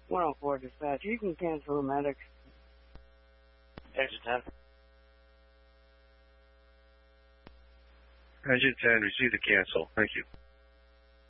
104 dispatch. You can cancel the medic. Exit 10. Engine 10, receive the cancel. Thank you.